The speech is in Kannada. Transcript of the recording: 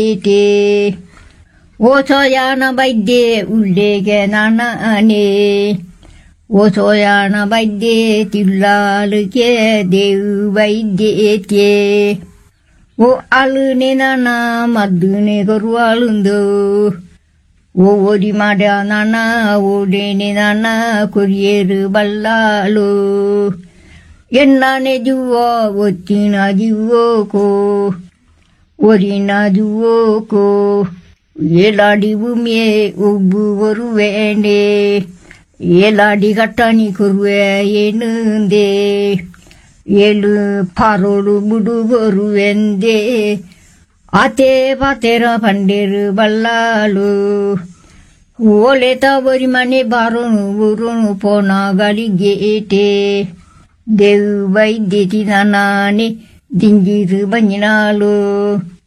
ಓಸೋಯಾನ ಬೈದ್ಯೆ ಉಳ್ಳೆಗೆ ನಾನೇ ಓಸೋಯಾನ ಬೈದ್ಯೆ ತಿಳ್ಳಾಲುಗೆ ದೇವು ಬೈದ್ಯೆ ಓ ಅಳುನೆ ನಾನ ಮದ್ದುನೆ ಕೊರು ಅಳುಂದು ಓ ಓಡಿ ಮಾಡ್ಯ ನಾನ ಓಡೇನೆ ನಾನ ಕೊರಿಯರು ಬಲ್ಲಾಳು ಎಣ್ಣಾನೆ ಜುವೋ ಒತ್ತಿನ ಜುವೋಕೋ ಒರಿನ ಜುವೋಕೋ ಏಲಾಡಿ ಭೂಮಿಯೇ ಒಬ್ಬು ಬರುವೇನೆ ಏಲಾಡಿ ಕಟ್ಟಣಿ ಕೊರುವೆ ಏನುಂದೆ ಏಳು ಪಾರೋಡು ಬುಡು ಬರುವೆಂದೆ ಆತೆ ಪಾತೆರ ಪಂಡೇರು ಬಲ್ಲಾಳು ಓಲೆತ ಬರಿ ಮನೆ ಬಾರೋನು ಬುರುನು ಪೋನ ಗಳಿಗೇಟೆ ದೇವು ಬೈದ್ಯತಿ ನಾನೇ ದಿಂಜಿರು ಬಂಜಿನಾಳು